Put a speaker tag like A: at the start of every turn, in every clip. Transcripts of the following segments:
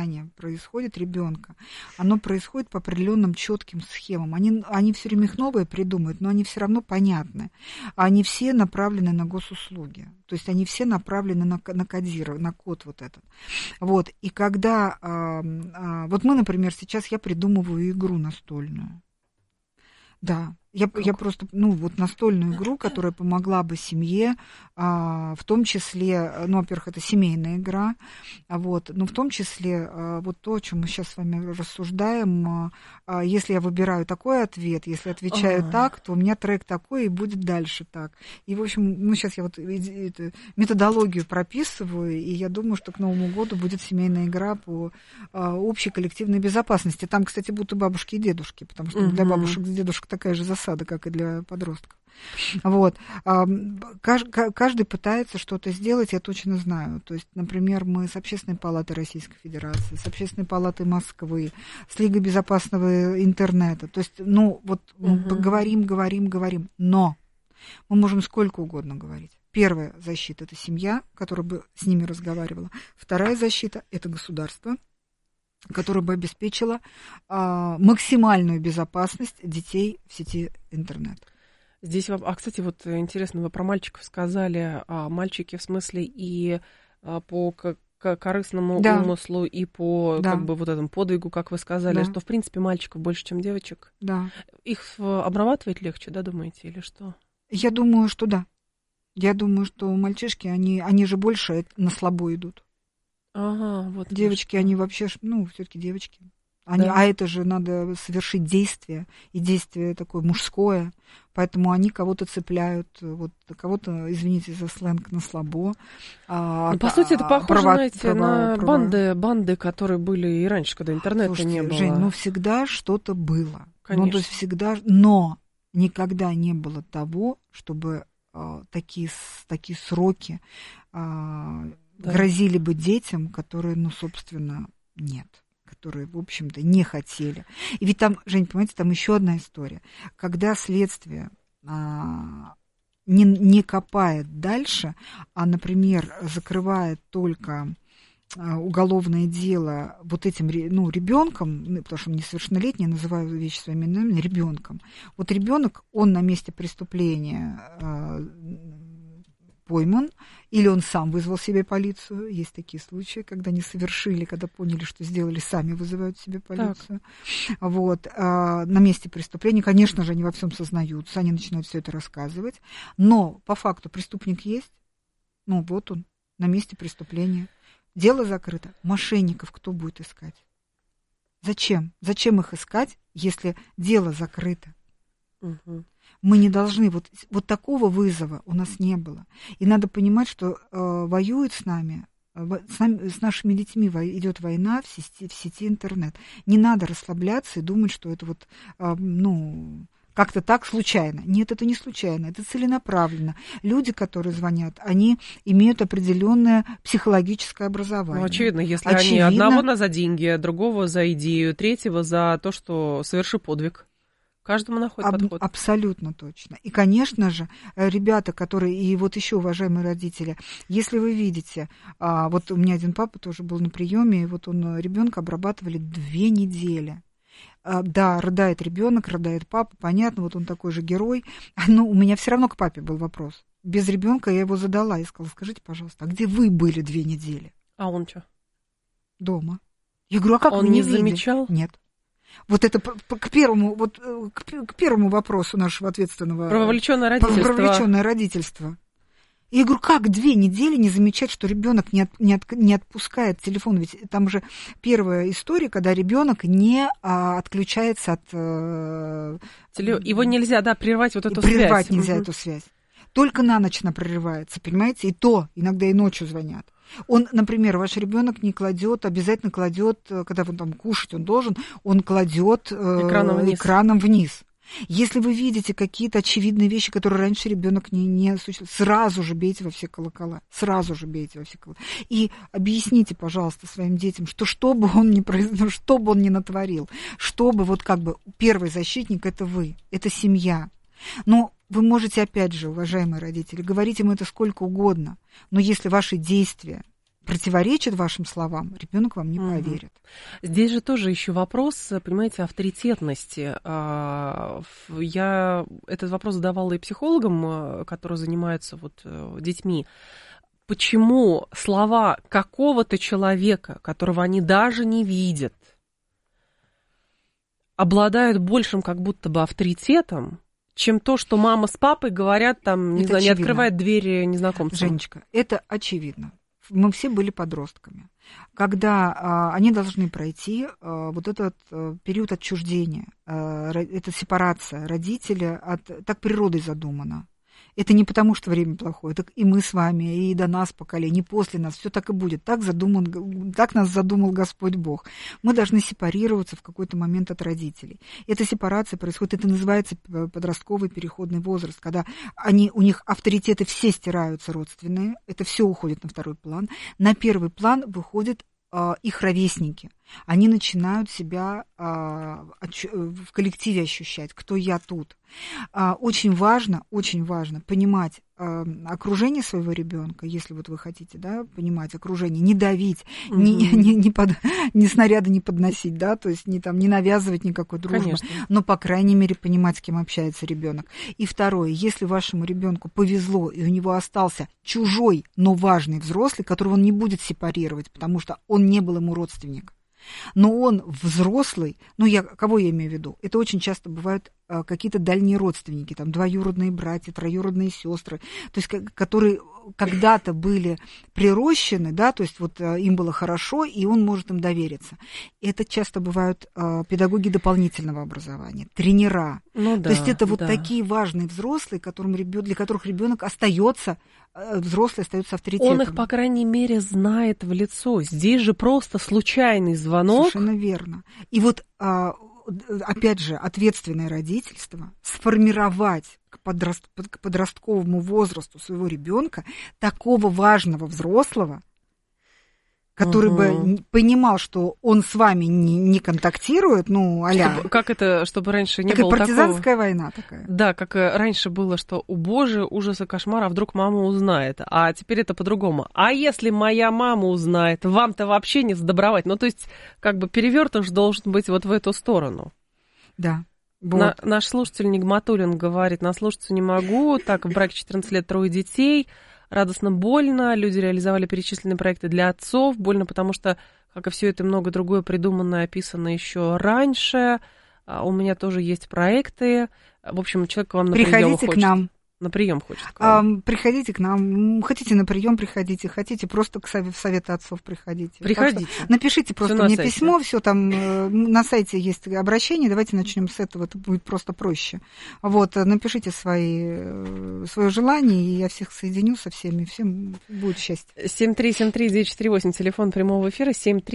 A: воспитание происходит ребенка, оно происходит по определенным четким схемам. Они все время их новые придумывают, но они все равно понятны. Они все направлены на госуслуги. То есть они все направлены на кодирование, на код вот этот. Вот. И когда... вот мы, например, сейчас я придумываю игру настольную. Да. Я просто, вот настольную игру, которая помогла бы семье, в том числе, во-первых, это семейная игра, вот, но в том числе вот то, о чем мы сейчас с вами рассуждаем, если я выбираю такой ответ, если отвечаю так, то у меня трек такой и будет дальше так. И, в общем, сейчас я вот методологию прописываю, и я думаю, что к Новому году будет семейная игра по общей коллективной безопасности. Там, кстати, будут и бабушки, и дедушки, потому что для бабушек и дедушек такая же засада, как и для подростков. Вот. Каждый пытается что-то сделать, я точно знаю. То есть, например, мы с Общественной палатой Российской Федерации, с Общественной палатой Москвы, с Лигой безопасного интернета. То есть, говорим, но мы можем сколько угодно говорить. Первая защита – это семья, которая бы с ними разговаривала. Вторая защита – это государство, которая бы обеспечила максимальную безопасность детей в сети интернет.
B: Здесь, кстати, вот интересно, вы про мальчиков сказали, мальчики в смысле и по корыстному умыслу, и по как бы вот этому подвигу, как вы сказали, что, в принципе, мальчиков больше, чем девочек.
A: Да.
B: Их обрабатывать легче, да, думаете, или что?
A: Я думаю, что да. Я думаю, что мальчишки, они же больше на слабо идут.
B: Ага, вот.
A: Девочки, они вообще, все-таки девочки. А это же надо совершить действие, и действие такое мужское, поэтому они кого-то цепляют, вот кого-то, извините за сленг, на слабо.
B: По сути, это похоже, знаете, на банды, которые были и раньше, когда интернета не было.
A: Жень, всегда что-то было.
B: Конечно.
A: То есть всегда, но никогда не было того, чтобы такие сроки грозили бы детям, которые, собственно, нет, которые, в общем-то, не хотели. И ведь там, Жень, понимаете, там еще одна история. Когда следствие не копает дальше, а, например, закрывает только уголовное дело вот этим, ребенком, потому что он несовершеннолетний, я называю вещи своими именами, ребенком. Вот ребенок, он на месте преступления пойман, или он сам вызвал себе полицию. Есть такие случаи, когда не совершили, когда поняли, что сделали, сами вызывают себе полицию. Вот. На месте преступления, конечно же, они во всем сознаются, они начинают все это рассказывать. Но по факту преступник есть. Вот он, на месте преступления. Дело закрыто. Мошенников кто будет искать? Зачем? Зачем их искать, если дело закрыто?
B: Угу.
A: Мы не должны, вот такого вызова у нас не было. И надо понимать, что воюют с нами, с нашими детьми идет война в сети интернет. Не надо расслабляться и думать, что это как-то так случайно. Нет, это не случайно, это целенаправленно. Люди, которые звонят, они имеют определенное психологическое образование.
B: Очевидно, если они одного за деньги, другого за идею, третьего за то, что соверши подвиг. Каждому находит подход.
A: Абсолютно точно. И, конечно же, ребята, которые... И вот еще, уважаемые родители, если вы видите... Вот у меня один папа тоже был на приеме, и вот он ребенка обрабатывали 2 недели. Да, рыдает ребенок, рыдает папа, понятно, вот он такой же герой. Но у меня все равно к папе был вопрос. Без ребенка я его задала и сказала: скажите, пожалуйста, а где вы были 2 недели?
B: А он что?
A: Дома. Я говорю: а как
B: он
A: вы не
B: замечал?
A: Нет. Вот это к первому вопросу нашего ответственного...
B: Про вовлечённое
A: родительство. И я говорю: как 2 недели не замечать, что ребенок не отпускает телефон? Ведь там же первая история, когда ребенок не отключается от...
B: Его нельзя, прервать вот эту связь.
A: Прервать нельзя эту связь. Только на ночь она прерывается, понимаете? И то иногда и ночью звонят. Он, например, ваш ребенок не кладет, обязательно кладет, когда он там кушать он должен, он кладет экраном вниз. Если вы видите какие-то очевидные вещи, которые раньше ребенок не существовал, сразу же бейте во все колокола. И объясните, пожалуйста, своим детям, что бы он ни натворил, чтобы первый защитник — это вы, это семья. Но вы можете, опять же, уважаемые родители, говорить им это сколько угодно, но если ваши действия противоречит вашим словам, ребенок вам не поверит.
B: Здесь же тоже еще вопрос, понимаете, авторитетности. Я этот вопрос задавала и психологам, которые занимаются вот детьми. Почему слова какого-то человека, которого они даже не видят, обладают большим как будто бы авторитетом, чем то, что мама с папой говорят, там, не знаю, не открывает двери незнакомцам?
A: Женечка, это очевидно. Мы все были подростками. Когда они должны пройти вот этот период отчуждения, это сепарация родителя, так природой задумано. Это не потому, что время плохое, это и мы с вами, и до нас поколение, и после нас, все так и будет. Так нас задумал Господь Бог. Мы должны сепарироваться в какой-то момент от родителей. Эта сепарация происходит, это называется подростковый переходный возраст, когда у них авторитеты все стираются родственные, это все уходит на второй план. На первый план выходят их ровесники. Они начинают себя в коллективе ощущать, кто я тут. Очень важно понимать окружение своего ребенка, если вот вы хотите, да, понимать окружение, не давить, ни снаряды не подносить, да, то есть не навязывать никакой дружбы, конечно, но, по крайней мере, понимать, с кем общается ребенок. И второе, если вашему ребенку повезло, и у него остался чужой, но важный взрослый, которого он не будет сепарировать, потому что он не был ему родственник, но он взрослый, кого я имею в виду? Это очень часто бывают какие-то дальние родственники, там, двоюродные братья, троюродные сестры, то есть, которые когда-то были прирощены, да, то есть, вот им было хорошо, и он может им довериться. Это часто бывают педагоги дополнительного образования, тренера. То есть, это вот такие важные взрослые, для которых ребенок остается, взрослый остается авторитетом.
B: Он их, по крайней мере, знает в лицо. Здесь же просто случайный звонок.
A: Совершенно верно. И вот опять же, ответственное родительство, сформировать к подростковому возрасту своего ребенка такого важного взрослого, который бы понимал, что он с вами не контактирует,
B: чтобы раньше не было такого.
A: Партизанская война такая.
B: Да, как раньше было, что, боже, ужас и кошмар, а вдруг мама узнает. А теперь это по-другому. А если моя мама узнает, вам-то вообще не сдобровать. То есть, перевертыш должен быть вот в эту сторону.
A: Да. Вот.
B: Наш слушатель Нигматуллин говорит, наслушаться не могу, так, в браке 14 лет, 3 детей, радостно, больно, люди реализовали перечисленные проекты для отцов, больно, потому что, как и все это, много другое придумано и описано еще раньше, у меня тоже есть проекты, в общем, человек к вам на прием хочет.
A: Приходите к нам.
B: На прием хочет к вам.
A: Приходите к нам. Хотите на прием приходите, хотите просто в Советы отцов приходите.
B: Приходите.
A: Напишите просто мне письмо, все там на сайте есть обращение. Давайте начнем с этого, это будет просто проще. Вот, напишите свое желание, и я всех соединю со всеми, всем будет счастье.
B: 7373948, телефон прямого эфира,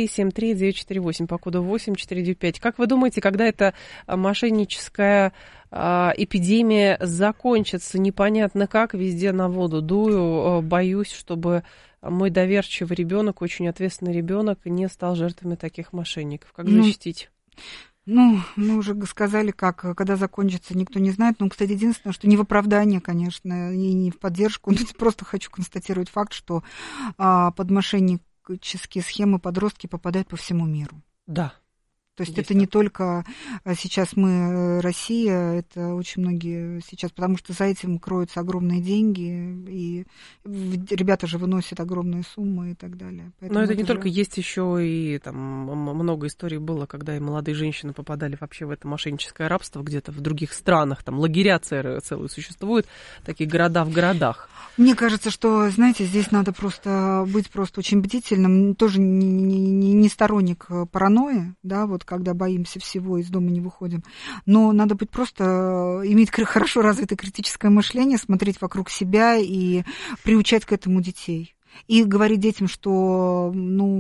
B: 7373948, по коду 8495. Как вы думаете, когда эта мошенническая эпидемия закончится, непонятно как, везде на воду дую, боюсь, чтобы мой доверчивый ребенок, очень ответственный ребенок, не стал жертвами таких мошенников. Как защитить?
A: Мы уже сказали, когда закончится, никто не знает. Кстати, единственное, что не в оправдание, конечно, и не в поддержку, просто хочу констатировать факт, что под мошеннические схемы подростки попадают по всему миру.
B: Да.
A: То есть это не только сейчас мы, Россия, это очень многие сейчас, потому что за этим кроются огромные деньги, и ребята же выносят огромные суммы и так далее.
B: Поэтому но это не только, есть еще и там много историй было, когда и молодые женщины попадали вообще в это мошенническое рабство где-то в других странах, там лагеря целые существуют, такие города в городах.
A: Мне кажется, что, знаете, здесь надо быть очень бдительным, тоже не сторонник паранойи, да, вот когда боимся всего, из дома не выходим. Но надо быть иметь хорошо развитое критическое мышление, смотреть вокруг себя и приучать к этому детей. И говорить детям, что,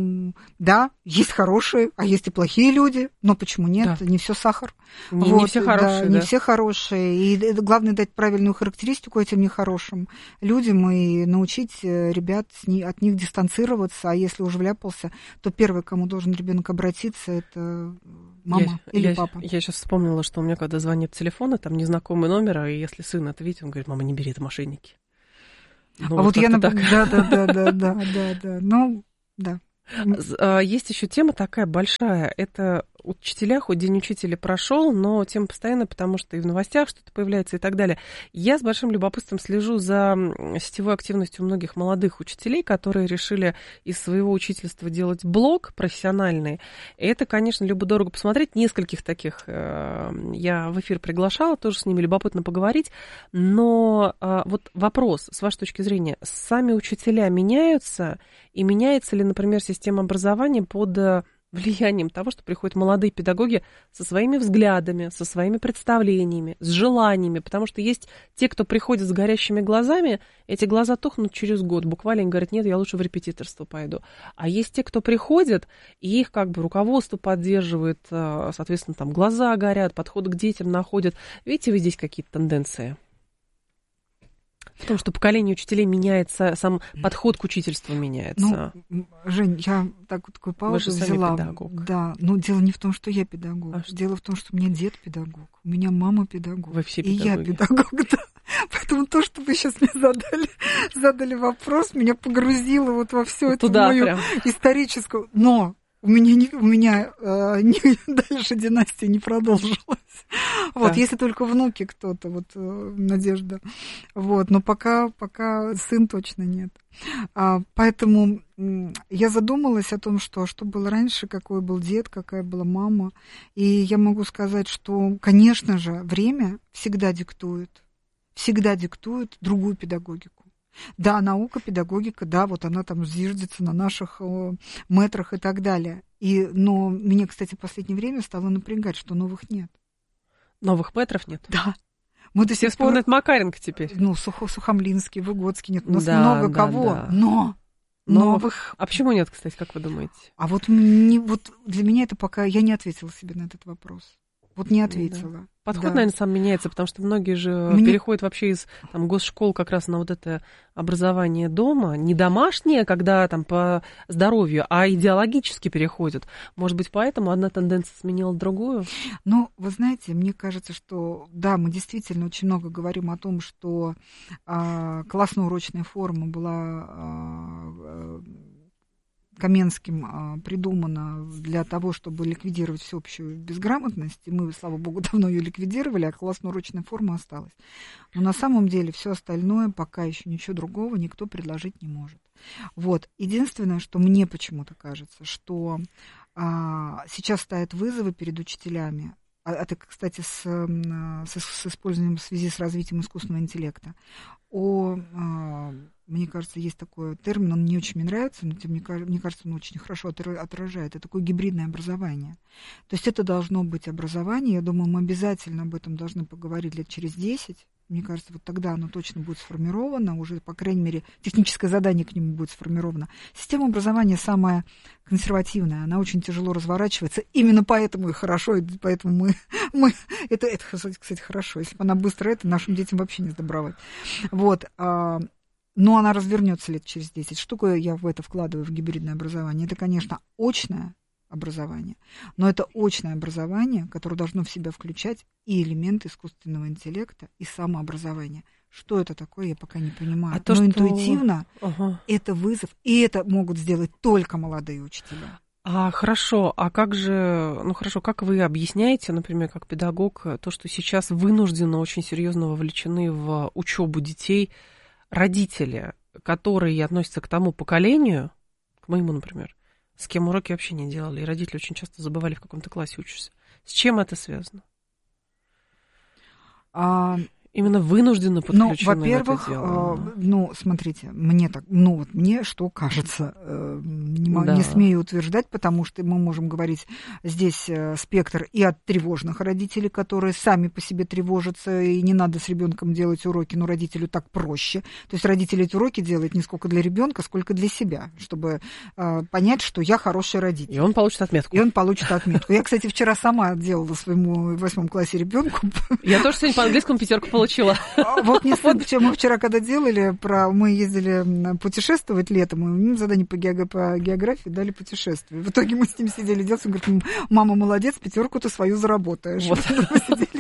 A: да, есть хорошие, а есть и плохие люди, но почему нет? Да. Не все сахар.
B: Не все хорошие.
A: Да, не все хорошие. И главное дать правильную характеристику этим нехорошим людям и научить ребят от них дистанцироваться. А если уже вляпался, то первый, к кому должен ребенок обратиться, это мама или папа.
B: Я сейчас вспомнила, что у меня, когда звонит телефон, там незнакомый номер, и если сын это видит, он говорит: мама, не бери, это мошенники.
A: Да. Да.
B: Есть еще тема такая большая. Это учителя, хоть День учителя прошел, но тема постоянно, потому что и в новостях что-то появляется и так далее. Я с большим любопытством слежу за сетевой активностью многих молодых учителей, которые решили из своего учительства делать блог профессиональный. И это, конечно, любо-дорого посмотреть. Нескольких таких я в эфир приглашала, тоже с ними любопытно поговорить. Но вот вопрос, с вашей точки зрения, сами учителя меняются? И меняется ли, например, система образования под влиянием того, что приходят молодые педагоги со своими взглядами, со своими представлениями, с желаниями, потому что есть те, кто приходит с горящими глазами, эти глаза тухнут через год, буквально они говорят, нет, я лучше в репетиторство пойду. А есть те, кто приходит, и их как бы руководство поддерживает, соответственно, там глаза горят, подход к детям находят. Видите вы здесь какие-то тенденции? В том, что поколение учителей меняется, сам подход к учительству меняется.
A: Ну, Жень, я такую паузу взяла. Вы же сами педагог. Да, но дело не в том, что я педагог. Дело в том, что у меня дед педагог, у меня мама педагог.
B: Вы все педагоги.
A: И я педагог, да. Поэтому то, что вы сейчас мне задали вопрос, меня погрузило вот во всю эту мою историческую... Но у меня дальше династия не продолжилась. Вот, если только внуки кто-то, вот, Надежда. Вот, но пока сын точно нет. Поэтому я задумалась о том, что было раньше, какой был дед, какая была мама. И я могу сказать, что, конечно же, время всегда диктует другую педагогику. Да, наука, педагогика, да, вот она там зиждется на наших мэтрах и так далее. Но меня, кстати, в последнее время стало напрягать, что новых нет.
B: Новых мэтров нет?
A: Да. Мы до сих пор...
B: вспоминают Макаренко теперь.
A: Ну, Сухомлинский, Выгодский нет. У нас много кого, да. Но новых...
B: А почему нет, кстати, как вы думаете?
A: А вот для меня это пока... Я не ответила себе на этот вопрос. Вот не ответила.
B: Да. Подход, наверное, сам меняется, потому что многие же переходят вообще из госшкол как раз на вот это образование дома. Не домашнее, когда там по здоровью, а идеологически переходят. Может быть, поэтому одна тенденция сменила другую?
A: Ну, вы знаете, мне кажется, что да, мы действительно очень много говорим о том, что классно-урочная форма была... Каменским придумано для того, чтобы ликвидировать всеобщую безграмотность. И мы, слава богу, давно ее ликвидировали, а классно-урочная форма осталась. Но на самом деле все остальное пока еще ничего другого никто предложить не может. Вот. Единственное, что мне почему-то кажется, что сейчас стоят вызовы перед учителями. Это, кстати, с использованием в связи с развитием искусственного интеллекта. Мне кажется, есть такой термин, он не очень мне нравится, но мне кажется, он очень хорошо отражает. Это такое гибридное образование. То есть это должно быть образование. Я думаю, мы обязательно об этом должны поговорить лет через 10. Мне кажется, вот тогда оно точно будет сформировано, уже, по крайней мере, техническое задание к нему будет сформировано. Система образования самая консервативная, она очень тяжело разворачивается. Именно поэтому и хорошо, и поэтому мы это, кстати, хорошо. Если бы она быстро нашим детям вообще не сдобровать. Вот. Но она развернется лет через 10. Что такое я в это вкладываю, в гибридное образование? Это, конечно, очное образование, но это очное образование, которое должно в себя включать и элементы искусственного интеллекта, и самообразование. Что это такое, я пока не понимаю. Но интуитивно это вызов, и это могут сделать только молодые учителя.
B: Хорошо, а как же, как вы объясняете, например, как педагог, то, что сейчас вынужденно очень серьезно вовлечены в учебу детей родители, которые относятся к тому поколению, к моему, например, с кем уроки вообще не делали, и родители очень часто забывали, в каком ты классе учишься. С чем это связано? Именно вынужденно подключены в это дело.
A: Смотрите, мне что кажется, не смею утверждать, потому что мы можем говорить здесь спектр и от тревожных родителей, которые сами по себе тревожатся, и не надо с ребенком делать уроки, но родителю так проще. То есть родители эти уроки делают не сколько для ребенка, сколько для себя, чтобы понять, что я хороший родитель.
B: И он получит отметку.
A: Я, кстати, вчера сама делала своему в 8 классе ребенку.
B: Я тоже сегодня по английскому 5 получила.
A: Вот мы вчера, когда делали, мы ездили путешествовать летом, и мне задание по географии дали путешествие. В итоге мы с ним сидели, делали, он говорит, мама, молодец, 5 ты свою заработаешь. Вот. Мы сидели,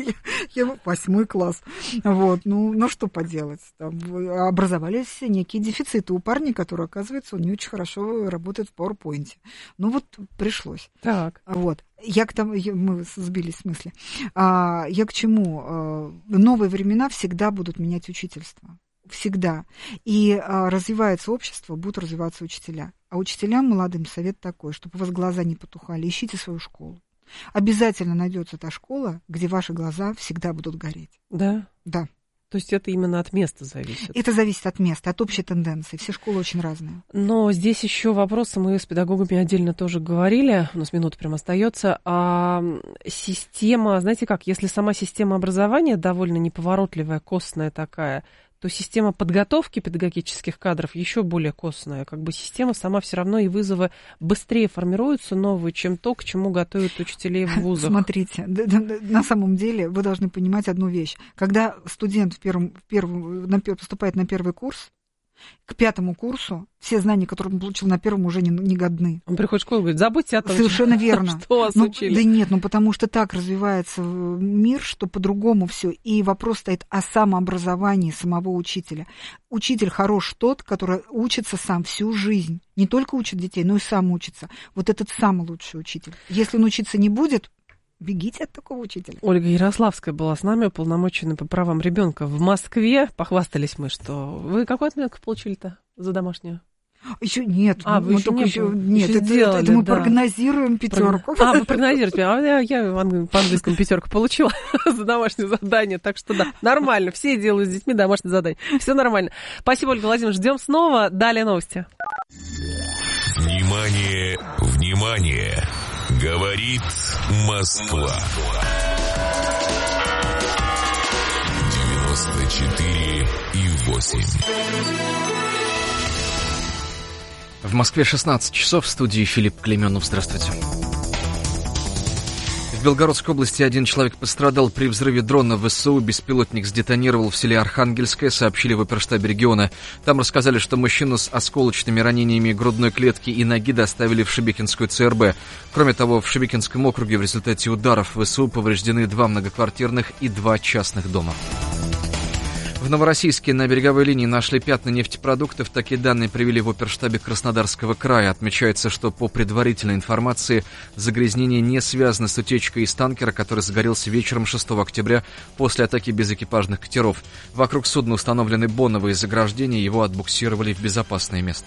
A: Я 8 класс. Вот, ну что поделать. Там образовались некие дефициты у парня, который, оказывается, он не очень хорошо работает в PowerPoint. Ну вот пришлось.
B: Так.
A: Вот. Мы сбились с мысли. Я к чему? Новые времена всегда будут менять учительство. Всегда. И развивается общество, будут развиваться учителя. А учителям молодым совет такой, чтобы у вас глаза не потухали, ищите свою школу. Обязательно найдется та школа, где ваши глаза всегда будут гореть.
B: Да?
A: Да.
B: То есть это именно от места зависит?
A: Это зависит от места, от общей тенденции. Все школы очень разные.
B: Но здесь еще вопросы, мы с педагогами отдельно тоже говорили, у нас минута прям остается. Система, знаете как, если сама система образования довольно неповоротливая, костная такая, то система подготовки педагогических кадров еще более костная. Как бы система сама все равно и вызовы быстрее формируются новые, чем то, к чему готовят учителей в вузах.
A: Смотрите, на самом деле вы должны понимать одну вещь. Когда студент поступает на первый курс, к 5 курсу все знания, которые он получил на первом, уже не годны.
B: Он приходит в школу и говорит, забудьте о том,
A: совершенно верно.
B: Что вас учили.
A: Да нет, потому что так развивается мир, что по-другому все. И вопрос стоит о самообразовании самого учителя. Учитель хорош тот, который учится сам всю жизнь. Не только учит детей, но и сам учится. Вот этот самый лучший учитель. Если он учиться не будет, бегите от такого учителя.
B: Ольга Ярославская была с нами, уполномоченная по правам ребенка в Москве. Похвастались мы, что... Вы какую отметку получили-то за домашнюю?
A: Еще нет.
B: Вы еще не
A: еще сделали, это мы прогнозируем 5.
B: Вы прогнозируете. Я по английскому 5 получила за домашнее задание. Так что да, нормально. Все делают с детьми домашнее задание. Все нормально. Спасибо, Ольга Владимировна. Ждем снова. Далее новости.
C: Внимание, внимание! Говорит Москва. 94,8.
D: В Москве 16 часов, в студии Филипп Клейменов. Здравствуйте. В Белгородской области один человек пострадал при взрыве дрона в ВСУ. Беспилотник сдетонировал в селе Архангельское, сообщили в оперштабе региона. Там рассказали, что мужчину с осколочными ранениями грудной клетки и ноги доставили в Шебекинскую ЦРБ. Кроме того, в Шебекинском округе в результате ударов ВСУ повреждены 2 многоквартирных и 2 частных дома. В Новороссийске на береговой линии нашли пятна нефтепродуктов. Такие данные привели в оперштабе Краснодарского края. Отмечается, что по предварительной информации загрязнение не связано с утечкой из танкера, который загорелся вечером 6 октября после атаки безэкипажных катеров. Вокруг судна установлены боновые заграждения, его отбуксировали в безопасное место.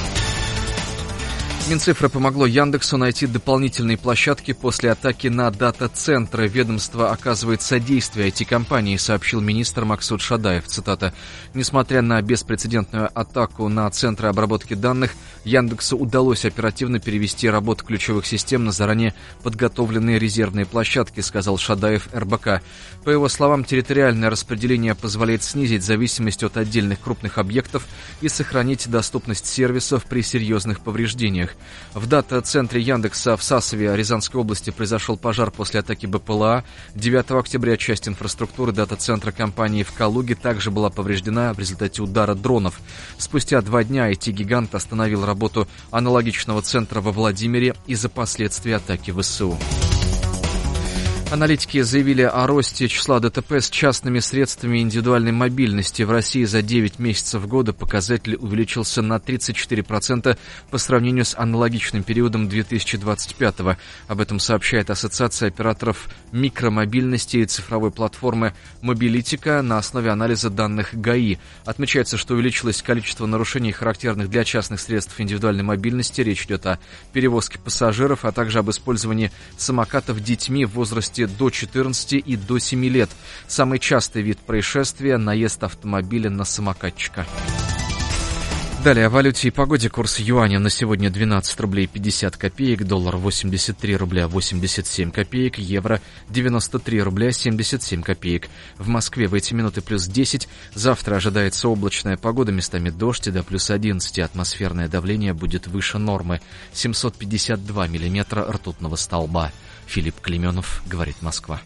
D: Минцифры помогло Яндексу найти дополнительные площадки после атаки на дата-центры. Ведомство оказывает содействие IT-компании, сообщил министр Максут Шадаев. Цитата. «Несмотря на беспрецедентную атаку на центры обработки данных, Яндексу удалось оперативно перевести работу ключевых систем на заранее подготовленные резервные площадки», сказал Шадаев РБК. По его словам, территориальное распределение позволяет снизить зависимость от отдельных крупных объектов и сохранить доступность сервисов при серьезных повреждениях. В дата-центре Яндекса в Сасове Рязанской области произошел пожар после атаки БПЛА. 9 октября часть инфраструктуры дата-центра компании в Калуге также была повреждена в результате удара дронов. Спустя 2 дня IT-гигант остановил работу аналогичного центра во Владимире из-за последствий атаки ВСУ. Аналитики заявили о росте числа ДТП с частными средствами индивидуальной мобильности. В России за 9 месяцев года показатель увеличился на 34% по сравнению с аналогичным периодом 2025-го. Об этом сообщает Ассоциация операторов микромобильности и цифровой платформы «Мобилитика» на основе анализа данных ГАИ. Отмечается, что увеличилось количество нарушений, характерных для частных средств индивидуальной мобильности. Речь идет о перевозке пассажиров, а также об использовании самокатов детьми в возрасте до 14 и до 7 лет. Самый частый вид происшествия – наезд автомобиля на самокатчика. Далее о валюте и погоде. Курс юаня на сегодня 12 рублей 50 копеек, доллар 83 рубля 87 копеек, евро 93 рубля 77 копеек. В Москве в эти минуты плюс 10. Завтра ожидается облачная погода, местами дождь, до плюс 11. Атмосферное давление будет выше нормы. 752 миллиметра ртутного столба. Филипп Клейменов, говорит Москва.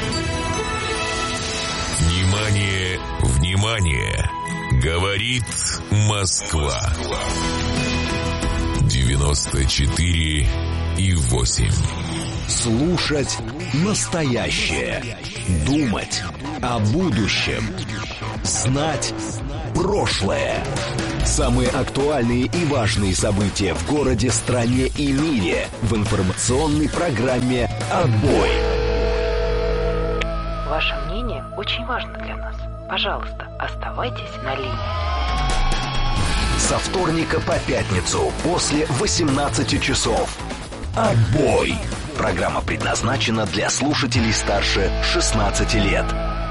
C: Внимание, внимание! Говорит Москва. 94,8.
E: Слушать настоящее. Думать о будущем. Знать прошлое. Самые актуальные и важные события в городе, стране и мире в информационной программе «Отбой».
F: Ваше мнение очень важно для нас. Пожалуйста, оставайтесь на линии.
E: Со вторника по пятницу после 18 часов. «Отбой». Программа предназначена для слушателей старше 16 лет.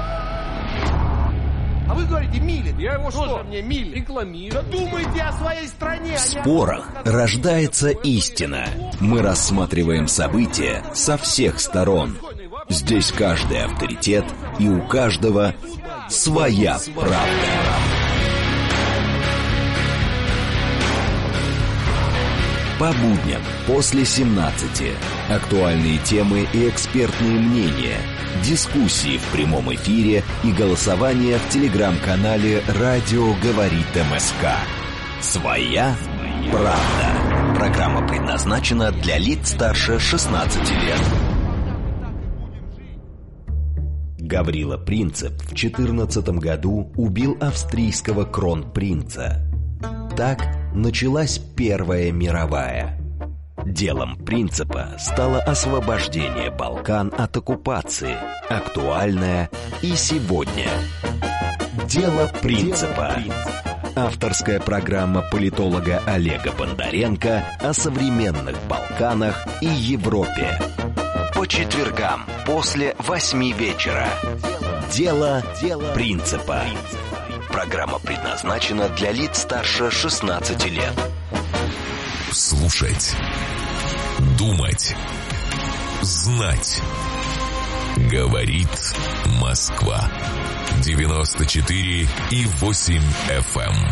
G: А вы говорите, Милин. Я его что? Мне Милин рекламирую. Да думайте о своей стране.
E: В спорах рождается истина. Мы рассматриваем события со всех сторон. Здесь каждый авторитет, и у каждого своя правда. По будням после 17. Актуальные темы и экспертные мнения. Дискуссии в прямом эфире и голосование в телеграм-канале «Радио говорит МСК». Своя правда. Программа предназначена для лиц старше 16 лет. Гаврила Принцип в 14 году убил австрийского кронпринца. Так началась Первая мировая. Делом Принципа стало освобождение Балкан от оккупации, актуальное и сегодня. Дело Принципа. Авторская программа политолога Олега Бондаренко о современных Балканах и Европе. По четвергам после 8 вечера. Дело Принципа. Программа предназначена для лиц старше 16 лет.
C: Слушать. Думать. Знать. Говорит Москва. 94,8 FM.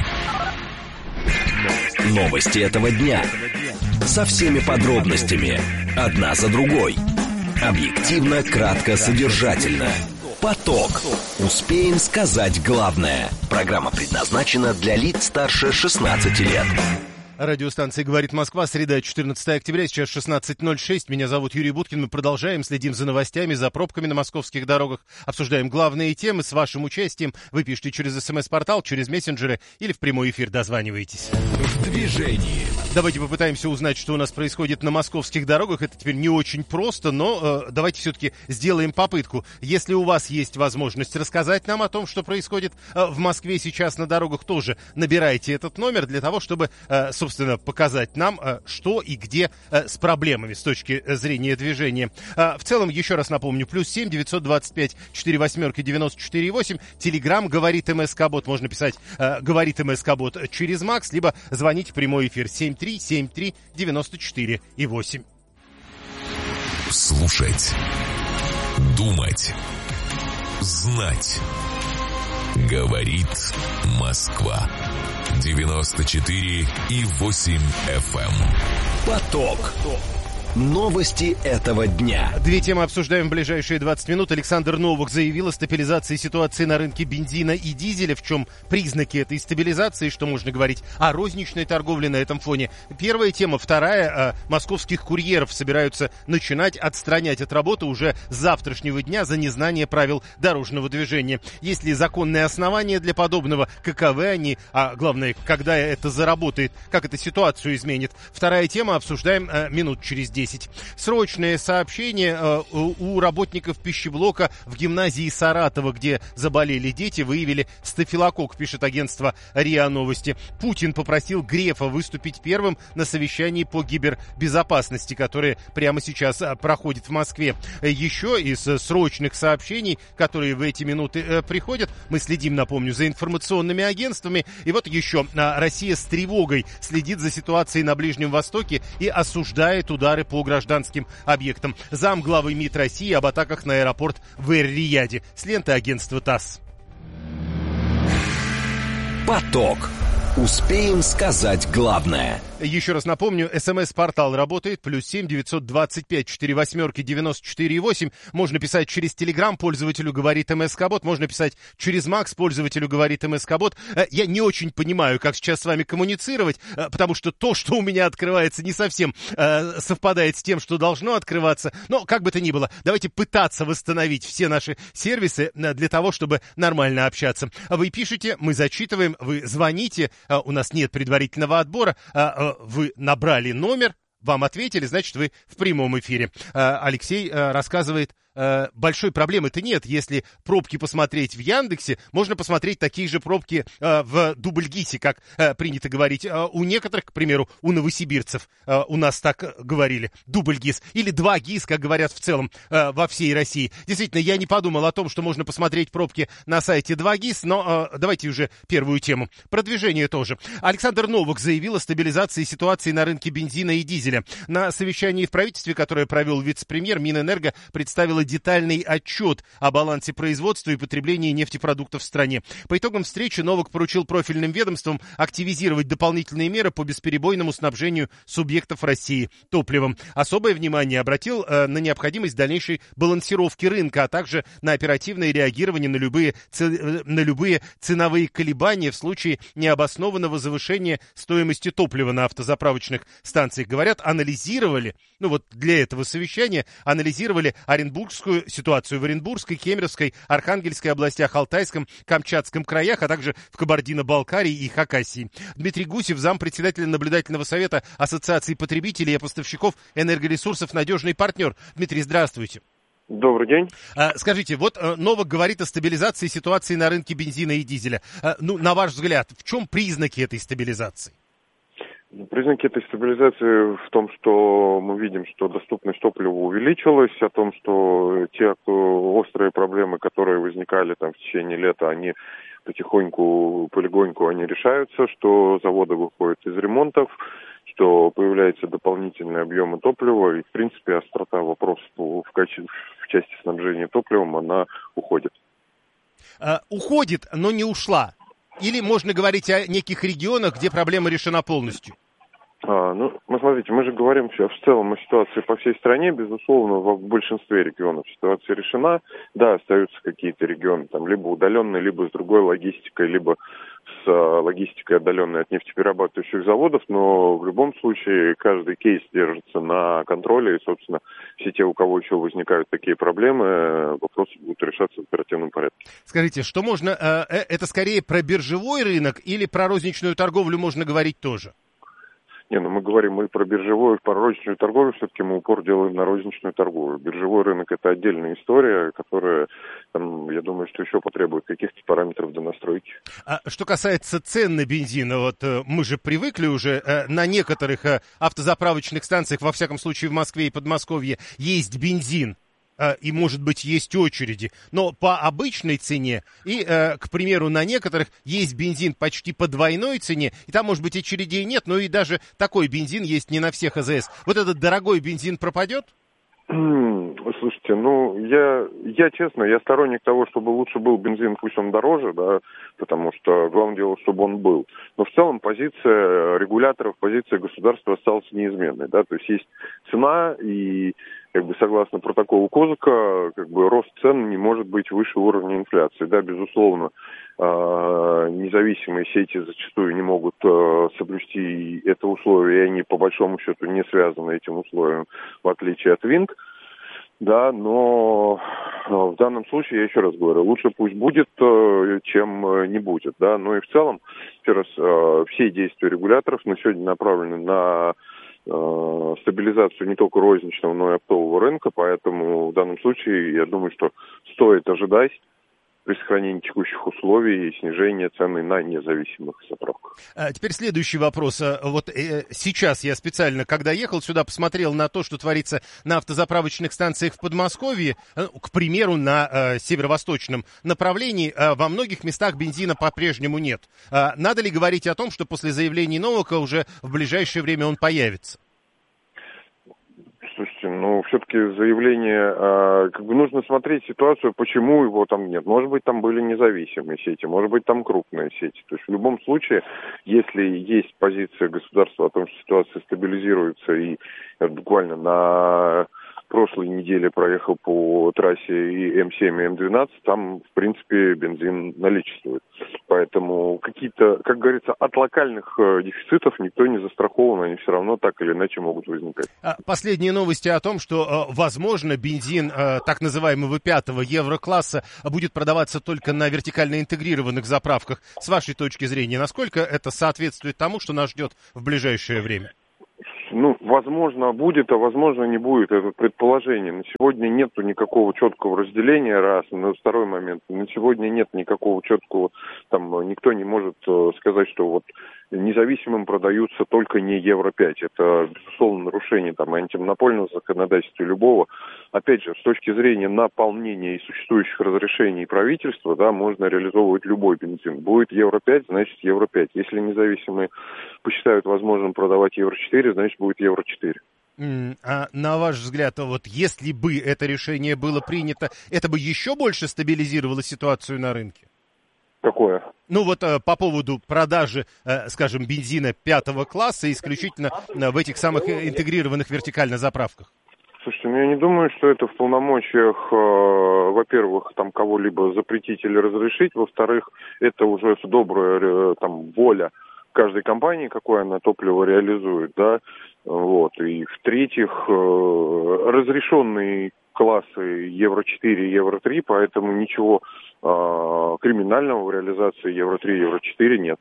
E: Новости этого дня. Со всеми подробностями. Одна за другой. Объективно, кратко, содержательно. Поток. Успеем сказать главное. Программа предназначена для лиц старше 16 лет.
G: Радиостанция «Говорит Москва», среда, 14 октября, сейчас 16:06. Меня зовут Юрий Буткин. Мы продолжаем, следим за новостями, за пробками на московских дорогах, обсуждаем главные темы с вашим участием. Вы пишите через СМС-портал, через мессенджеры или в прямой эфир дозваниваетесь.
C: В движении.
G: Давайте попытаемся узнать, что у нас происходит на московских дорогах. Это теперь не очень просто, но давайте все-таки сделаем попытку. Если у вас есть возможность рассказать нам о том, что происходит в Москве сейчас на дорогах, тоже набирайте этот номер для того, чтобы, собственно, показать нам, что и где с проблемами с точки зрения движения. В целом, еще раз напомню, +7 925 48 94 8. Телеграм «Говорит МСК-бот». Можно писать «Говорит МСК-бот» через Макс, либо звонить в прямой эфир 7373-94,8.
C: Слушать. Думать. Знать. Говорит Москва. 94,8 FM.
E: Поток. Новости этого дня.
G: Две темы обсуждаем в ближайшие 20 минут. Александр Новак заявил о стабилизации ситуации на рынке бензина и дизеля. В чем признаки этой стабилизации, что можно говорить о розничной торговле на этом фоне. Первая тема. Вторая. Московских курьеров собираются начинать отстранять от работы уже с завтрашнего дня за незнание правил дорожного движения. Есть ли законные основания для подобного? Каковы они? А главное, когда это заработает? Как это ситуацию изменит? Вторая тема. Обсуждаем минут через 10. Срочное сообщение у работников пищеблока в гимназии Саратова, где заболели дети, выявили стафилококк, пишет агентство РИА Новости. Путин попросил Грефа выступить первым на совещании по кибербезопасности, которое прямо сейчас проходит в Москве. Еще из срочных сообщений, которые в эти минуты приходят, мы следим, напомню, за информационными агентствами. И вот еще Россия с тревогой следит за ситуацией на Ближнем Востоке и осуждает удары по гражданским объектам. Замглавы МИД России об атаках на аэропорт в Эр-Рияде. С ленты агентства ТАСС.
E: Поток. Успеем сказать главное.
G: Еще раз напомню, СМС-портал работает, +7 925 48 94 8. Можно писать через Телеграм, пользователю говорит МСК-бот, можно писать через Макс, пользователю говорит МСК-бот. Я не очень понимаю, как сейчас с вами коммуницировать, потому что то, что у меня открывается, не совсем совпадает с тем, что должно открываться. Но, как бы то ни было, давайте пытаться восстановить все наши сервисы для того, чтобы нормально общаться. Вы пишете, мы зачитываем, вы звоните, у нас нет предварительного отбора, вы набрали номер, вам ответили, значит, вы в прямом эфире. Алексей рассказывает, большой проблемы-то нет. Если пробки посмотреть в Яндексе, можно посмотреть такие же пробки в Дубльгисе, как принято говорить. У некоторых, к примеру, у новосибирцев, у нас так говорили, Дубльгис, или 2 ГИС, как говорят в целом во всей России. Действительно, я не подумал о том, что можно посмотреть пробки на сайте 2 ГИС, но давайте уже первую тему. Продвижение тоже. Александр Новак заявил о стабилизации ситуации на рынке бензина и дизеля. На совещании в правительстве, которое провел вице-премьер, Минэнерго представила детальный отчет о балансе производства и потребления нефтепродуктов в стране. По итогам встречи Новак поручил профильным ведомствам активизировать дополнительные меры по бесперебойному снабжению субъектов России топливом. Особое внимание обратил на необходимость дальнейшей балансировки рынка, а также на оперативное реагирование на любые ценовые колебания в случае необоснованного завышения стоимости топлива на автозаправочных станциях. Говорят, анализировали, для этого совещания анализировали оренбургскую ситуацию в Оренбургской, Кемеровской, Архангельской областях, Алтайском, Камчатском краях, а также в Кабардино-Балкарии и Хакасии. Дмитрий Гусев, зампредседателя наблюдательного совета Ассоциации потребителей и поставщиков энергоресурсов «Надежный партнер». Дмитрий, здравствуйте.
H: Добрый день.
G: Скажите, Новак говорит о стабилизации ситуации на рынке бензина и дизеля. На ваш взгляд, в чем признаки этой стабилизации?
H: Признаки этой стабилизации в том, что мы видим, что доступность топлива увеличилась, о том, что те острые проблемы, которые возникали в течение лета, они потихоньку, полегоньку они решаются, что заводы выходят из ремонтов, что появляются дополнительные объемы топлива, и, в принципе, острота вопросов в части снабжения топливом, она уходит.
G: Уходит, но не ушла? Или можно говорить о неких регионах, где проблема решена полностью?
H: Смотрите, мы же говорим в целом о ситуации по всей стране. Безусловно, в большинстве регионов ситуация решена. Да, остаются какие-то регионы, либо удаленные, либо с другой логистикой, либо с логистикой, отдаленной от нефтеперерабатывающих заводов, но в любом случае каждый кейс держится на контроле, и, собственно, все те, у кого еще возникают такие проблемы, вопросы будут решаться в оперативном порядке.
G: Скажите, что можно, это скорее про биржевой рынок или про розничную торговлю можно говорить тоже?
H: Мы говорим и про биржевую, и про розничную торговлю, все-таки мы упор делаем на розничную торговлю. Биржевой рынок – это отдельная история, которая, я думаю, что еще потребует каких-то параметров донастройки.
G: Что касается цен на бензин, мы же привыкли уже, на некоторых автозаправочных станциях, во всяком случае в Москве и Подмосковье, есть бензин. И, может быть, есть очереди, но по обычной цене и, к примеру, на некоторых есть бензин почти по двойной цене, и там, может быть, очередей нет, но и даже такой бензин есть не на всех АЗС. Этот дорогой бензин пропадет?
H: Слушайте, я честно, я сторонник того, чтобы лучше был бензин, пусть он дороже, да, потому что главное дело, чтобы он был. Но в целом позиция регуляторов, позиция государства осталась неизменной, да, то есть цена и согласно протоколу Козака, рост цен не может быть выше уровня инфляции. Да, безусловно, независимые сети зачастую не могут соблюсти это условие, и они по большому счету не связаны этим условием, в отличие от ВИНК. Да, но в данном случае, я еще раз говорю, лучше пусть будет, чем не будет. Да, но и в целом, еще раз, все действия регуляторов на сегодня направлены на стабилизацию не только розничного, но и оптового рынка, поэтому в данном случае я думаю, что стоит ожидать при сохранении текущих условий и снижения цены на независимых заправках.
G: Теперь следующий вопрос. Сейчас я специально, когда ехал сюда, посмотрел на то, что творится на автозаправочных станциях в Подмосковье, к примеру, на северо-восточном направлении. Во многих местах бензина по-прежнему нет. Надо ли говорить о том, что после заявлений Новака уже в ближайшее время он появится?
H: Слушайте, все-таки заявление, нужно смотреть ситуацию, почему его там нет. Может быть, там были независимые сети, может быть, там крупные сети. То есть в любом случае, если есть позиция государства о том, что ситуация стабилизируется, и буквально на прошлой неделе проехал по трассе и М7, и М12, там, в принципе, бензин наличествует. Поэтому какие-то, как говорится, от локальных дефицитов никто не застрахован, они все равно так или иначе могут возникать.
G: Последние новости о том, что, возможно, бензин так называемого 5-го еврокласса будет продаваться только на вертикально интегрированных заправках. С вашей точки зрения, насколько это соответствует тому, что нас ждет в ближайшее время?
H: Возможно, будет, а возможно, не будет. Это предположение. На сегодня нету никакого четкого разделения, раз. На второй момент. На сегодня нет никакого четкого, никто не может сказать, что независимым продаются только не Евро-5. Это, безусловно, нарушение антимонопольного законодательства любого. Опять же, с точки зрения наполнения и существующих разрешений правительства, можно реализовывать любой бензин. Будет Евро-5, значит Евро-5. Если независимые посчитают возможным продавать Евро-4, значит будет Евро-4.
G: А на ваш взгляд, если бы это решение было принято, это бы еще больше стабилизировало ситуацию на рынке?
H: Какое?
G: По поводу продажи, скажем, бензина 5-го класса исключительно в этих самых интегрированных вертикально заправках.
H: Слушайте, я не думаю, что это в полномочиях, во-первых, кого-либо запретить или разрешить, во-вторых, это уже добрая воля каждой компании, какое она топливо реализует, и в-третьих, разрешенные классы Евро-4 и Евро-3, поэтому ничего криминального в реализации Евро-3 и Евро-4 нет.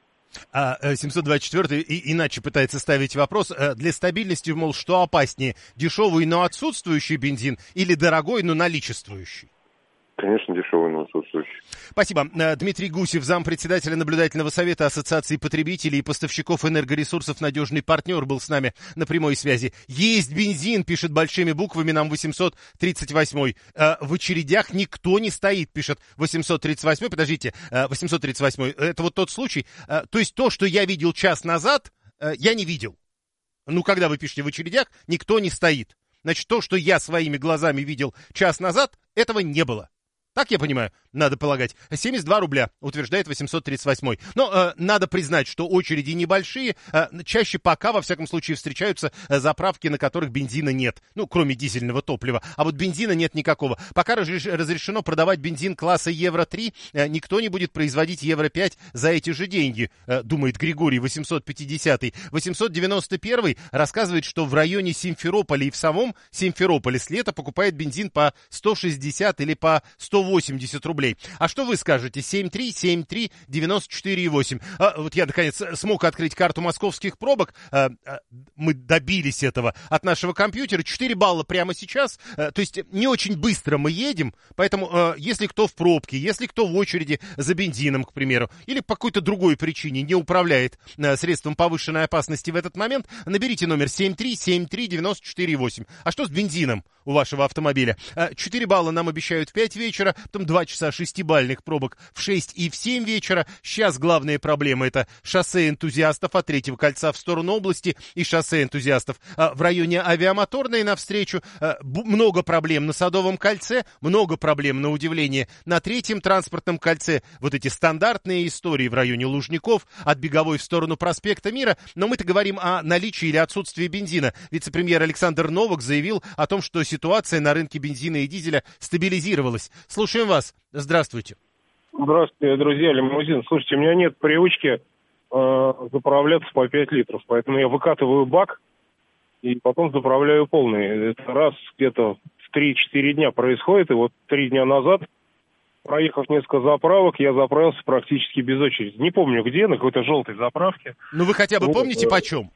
G: 724-й иначе пытается ставить вопрос. Для стабильности, что опаснее? Дешевый, но отсутствующий бензин или дорогой, но наличествующий?
H: Конечно, дешевый, но отсутствующий.
G: Спасибо. Дмитрий Гусев, зампредседателя наблюдательного совета Ассоциации потребителей и поставщиков энергоресурсов «Надежный партнер», был с нами на прямой связи. Есть бензин, пишет большими буквами нам 838-й. В очередях никто не стоит, пишет 838-й. Подождите, 838-й. Это тот случай. То есть то, что я видел час назад, я не видел. Когда вы пишете в очередях, никто не стоит. Значит, то, что я своими глазами видел час назад, этого не было. Так я понимаю, надо полагать. 72 рубля, утверждает 838-й. Но надо признать, что очереди небольшие. Чаще пока, во всяком случае, встречаются заправки, на которых бензина нет. Кроме дизельного топлива. А бензина нет никакого. Пока разрешено продавать бензин класса Евро-3, никто не будет производить Евро-5 за эти же деньги, думает Григорий, 850-й. 891-й рассказывает, что в районе Симферополя и в самом Симферополе с лета покупает бензин по 160 или по 180 рублей. А что вы скажете? 7373948. Я, наконец, смог открыть карту московских пробок. Мы добились этого от нашего компьютера. 4 балла прямо сейчас. То есть не очень быстро мы едем. Поэтому, если кто в пробке, если кто в очереди за бензином, к примеру, или по какой-то другой причине не управляет средством повышенной опасности в этот момент, наберите номер 7373948. А что с бензином у вашего автомобиля? 4 балла нам обещают в 5 вечера, потом 2 часа 6-бальных пробок в 6 и в 7 вечера. Сейчас главная проблема — это шоссе энтузиастов от Третьего кольца в сторону области и шоссе энтузиастов в районе Авиамоторной навстречу. Много проблем на Садовом кольце, много проблем, на удивление, на Третьем транспортном кольце. Эти стандартные истории в районе Лужников, от Беговой в сторону проспекта Мира. Но мы-то говорим о наличии или отсутствии бензина. Вице-премьер Александр Новак заявил о том, что ситуация на рынке бензина и дизеля стабилизировалась. Слушаем вас. Здравствуйте.
I: Здравствуйте, друзья, Лимузин. Слушайте, у меня нет привычки заправляться по 5 литров, поэтому я выкатываю бак и потом заправляю полный. Это раз где-то в 3-4 дня происходит, и 3 дня назад, проехав несколько заправок, я заправился практически без очереди. Не помню где, на какой-то желтой заправке.
G: Вы хотя бы помните почем?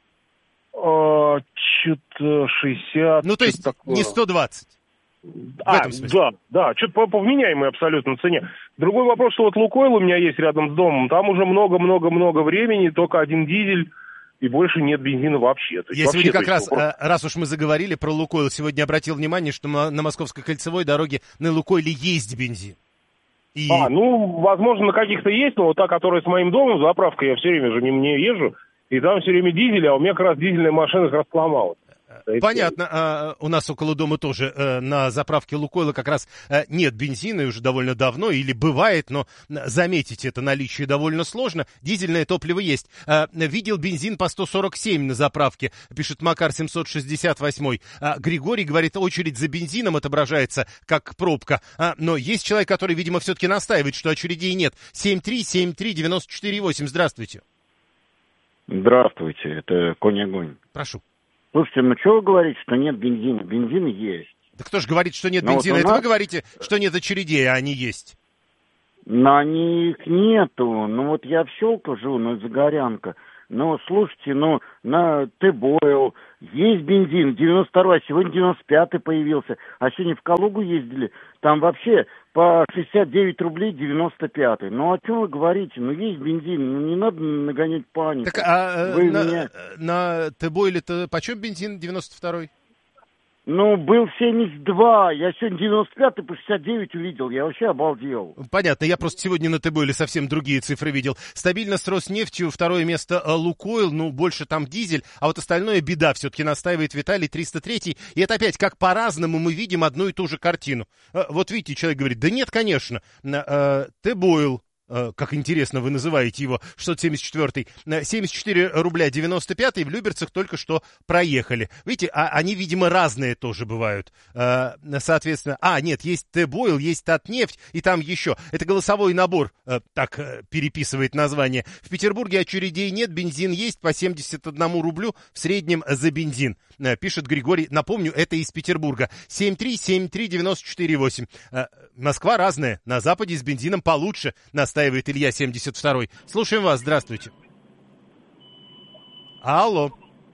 I: Что-то 60.
G: То есть такое. Не 120?
I: Да, что-то по вменяемой абсолютно цене. Другой вопрос, что Лукойл у меня есть рядом с домом, там уже много-много-много времени, только один дизель, и больше нет бензина вообще.
G: Я сегодня как раз, раз уж мы заговорили про Лукойл, сегодня обратил внимание, что на Московской кольцевой дороге на Лукойле есть бензин.
I: Возможно, на каких-то есть, но та, которая с моим домом, заправка, я все время же не езжу, и там все время дизель, а у меня как раз дизельная машина как раз сломалась.
G: Понятно. У нас около дома тоже на заправке Лукойла как раз нет бензина, и уже довольно давно, или бывает, но заметить это наличие довольно сложно. Дизельное топливо есть. Видел бензин по 147 на заправке, пишет Макар 768. Григорий говорит, очередь за бензином отображается как пробка. Но есть человек, который, видимо, все-таки настаивает, что очередей нет. 7373948. Здравствуйте.
J: Здравствуйте, это Конь-Огонь.
G: Прошу.
J: Слушайте, ну что вы говорите, что нет бензина? Бензин есть.
G: Да кто же говорит, что нет бензина? Вот это вы говорите, что нет очередей, а они есть.
J: На них нету. Ну вот я в Щелково живу, но Загорянка. Ну, слушайте, ну, на Т-Бойл есть бензин, 92-й, сегодня 95-й появился. А сегодня в Калугу ездили, там вообще по 69 рублей 95-й. Ну, о чем вы говорите? Ну, есть бензин, ну, не надо нагонять панику.
G: Так, на Т-Бойле-то почем бензин 92-й?
J: Ну, был 72, я сегодня 95 по 69 увидел, я вообще обалдел.
G: Понятно, я просто сегодня на ТБ или совсем другие цифры видел. Стабильно с Роснефтью, второе место Лукойл, ну, больше там дизель, а вот остальное беда, все-таки настаивает Виталий 303. И это опять, как по-разному мы видим одну и ту же картину. Вот видите, человек говорит, да нет, конечно, Т-Бойл. Как интересно вы называете его, 674-й, 74 рубля 95-й, в Люберцах только что проехали. Видите, они, видимо, разные тоже бывают. Соответственно, нет, есть Т-Бойл, есть Татнефть, и там еще. Это голосовой набор, так переписывает название. В Петербурге очередей нет, бензин есть по 71 рублю в среднем за бензин, пишет Григорий. Напомню, это из Петербурга. 7373948. Москва разная, на западе с бензином получше, настаивает Илья 72-й. Слушаем вас, здравствуйте. Алло.